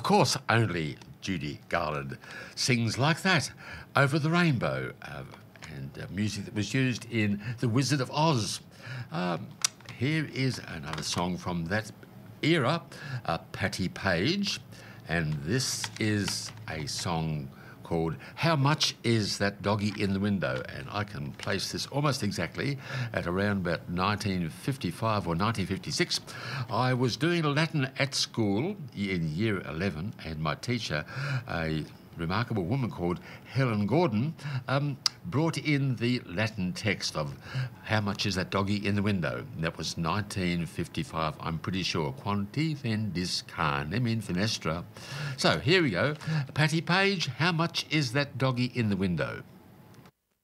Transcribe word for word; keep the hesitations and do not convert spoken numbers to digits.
course, only Judy Garland sings like that over the rainbow, uh, and uh, music that was used in The Wizard of Oz. Um, here is another song from that era, uh, Patti Page, and this is a song called How Much Is That Doggy in the Window? And I can place this almost exactly at around about nineteen fifty-five or nineteen fifty-six. I was doing Latin at school in year eleven, and my teacher, a remarkable woman called Helen Gordon, um, brought in the Latin text of How Much Is That Doggy in the Window? And that was nineteen fifty-five, I'm pretty sure. Quanti fendis canem in finestra. So here we go. Patti Page, How Much Is That Doggy in the Window?